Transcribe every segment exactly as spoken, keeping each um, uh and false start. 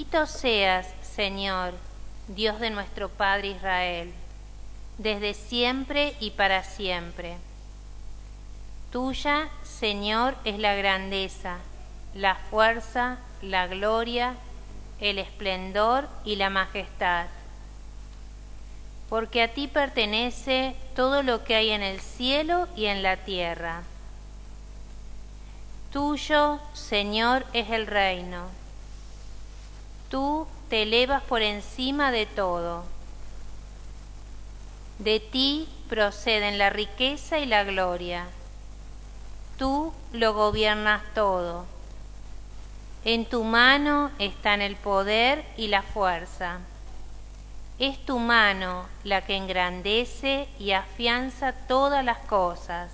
Bendito seas, Señor, Dios de nuestro Padre Israel, desde siempre y para siempre. Tuya, Señor, es la grandeza, la fuerza, la gloria, el esplendor y la majestad. Porque a ti pertenece todo lo que hay en el cielo y en la tierra. Tuyo, Señor, es el reino. Tú te elevas por encima de todo. De ti proceden la riqueza y la gloria. Tú lo gobiernas todo. En tu mano están el poder y la fuerza. Es tu mano la que engrandece y afianza todas las cosas.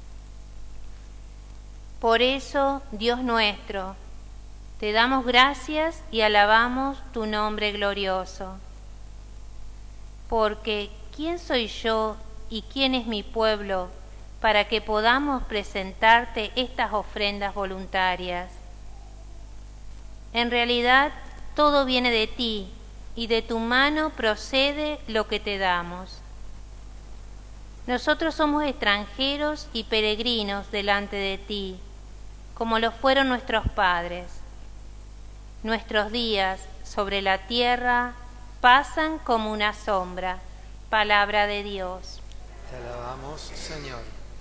Por eso, Dios nuestro, te damos gracias y alabamos tu nombre glorioso. Porque, ¿quién soy yo y quién es mi pueblo para que podamos presentarte estas ofrendas voluntarias? En realidad, todo viene de ti, y de tu mano procede lo que te damos. Nosotros somos extranjeros y peregrinos delante de ti, como lo fueron nuestros padres. Nuestros días sobre la tierra pasan como una sombra. Palabra de Dios. Te alabamos, Señor.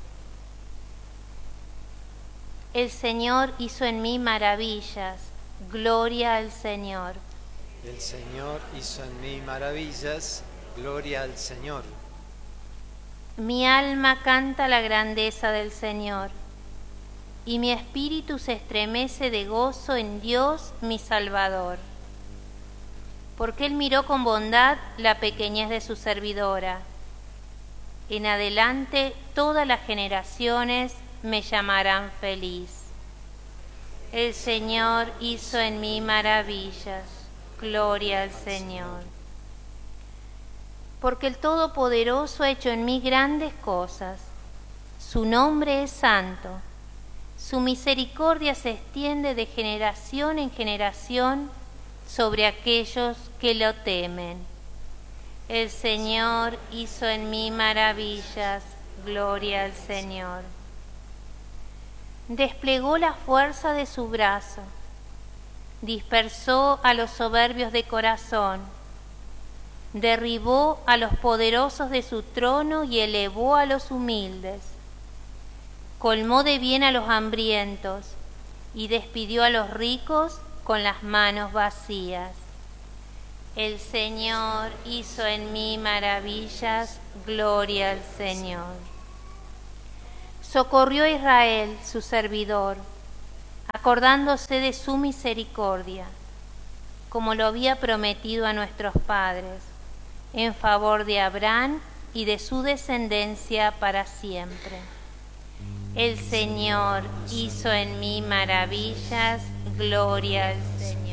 El Señor hizo en mí maravillas. Gloria al Señor. El Señor hizo en mí maravillas. Gloria al Señor. Mi alma canta la grandeza del Señor, y mi espíritu se estremece de gozo en Dios mi Salvador. Porque Él miró con bondad la pequeñez de su servidora. En adelante todas las generaciones me llamarán feliz. El Señor hizo en mí maravillas. Gloria al Señor. Porque el Todopoderoso ha hecho en mí grandes cosas. Su nombre es santo. Su misericordia se extiende de generación en generación sobre aquellos que lo temen. El Señor hizo en mí maravillas. Gloria al Señor. Desplegó la fuerza de su brazo. Dispersó a los soberbios de corazón. Derribó a los poderosos de su trono y elevó a los humildes. Colmó de bien a los hambrientos y despidió a los ricos con las manos vacías. El Señor hizo en mí maravillas. Gloria al Señor. Socorrió a Israel, su servidor, acordándose de su misericordia, como lo había prometido a nuestros padres, en favor de Abraham y de su descendencia para siempre. El Señor hizo en mí maravillas. Gloria al Señor.